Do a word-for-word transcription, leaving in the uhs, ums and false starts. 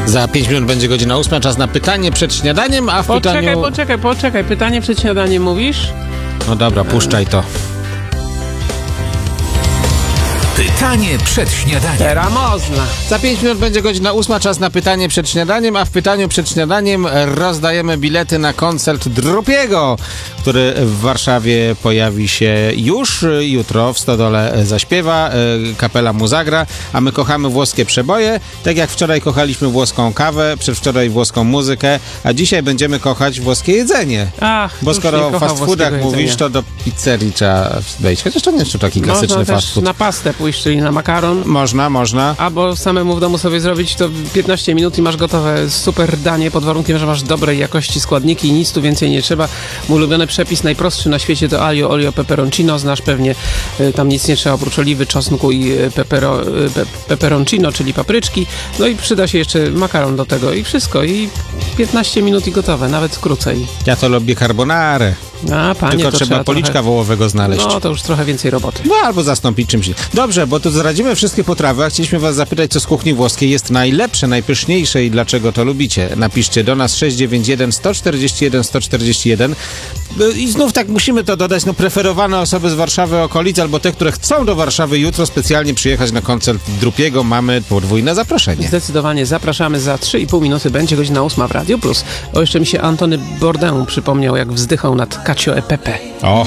Za pięć minut będzie godzina ósma, czas na pytanie przed śniadaniem, a w Poczekaj, pytaniu... poczekaj, poczekaj. Pytanie przed śniadaniem mówisz? No dobra, puszczaj to. Pytanie przed śniadaniem. Teraz można. Za pięć minut będzie godzina ósma, czas na pytanie przed śniadaniem, a w pytaniu przed śniadaniem rozdajemy bilety na koncert Drupiego, który w Warszawie pojawi się już jutro, w Stodole zaśpiewa, kapela mu zagra, a my kochamy włoskie przeboje, tak jak wczoraj kochaliśmy włoską kawę, przedwczoraj włoską muzykę, a dzisiaj będziemy kochać włoskie jedzenie. Ach, Bo już skoro nie o kocham fast foodach włoskiego mówisz, jedzenia. to do pizzerii trzeba wejść, chociaż to nie jest to taki klasyczny Można fast też food. na pastę pójść, czyli na makaron. Można, można. Albo samemu w domu sobie zrobić to w piętnaście minut i masz gotowe super danie pod warunkiem, że masz dobrej jakości składniki i nic tu więcej nie trzeba. Mój ulubiony przepis, najprostszy na świecie to aglio olio peperoncino. Znasz pewnie, y, tam nic nie trzeba oprócz oliwy, czosnku i y, pepero, y, pe, peperoncino, czyli papryczki. No i przyda się jeszcze makaron do tego i wszystko. I piętnaście minut i gotowe, nawet krócej. Ja to lubię carbonarę. A panie, Tylko to trzeba trzeba policzka trochę... wołowego znaleźć. No to już trochę więcej roboty. No albo zastąpić czymś. Dobrze, bo tu zdradzimy wszystkie potrawy, a chcieliśmy was zapytać, co z kuchni włoskiej jest najlepsze, najpyszniejsze i dlaczego to lubicie. Napiszcie do nas sześć dziewięć jeden, sto czterdzieści jeden, sto czterdzieści jeden. I znów tak musimy to dodać, no preferowane osoby z Warszawy, okolic, albo te, które chcą do Warszawy jutro specjalnie przyjechać na koncert Drupiego, mamy podwójne zaproszenie. Zdecydowanie zapraszamy. Za trzy i pół minuty będzie godzina ósma w Radio Plus. O, jeszcze mi się Antony Bourdain przypomniał, jak wzdychał nad Cacio e Pepe. O,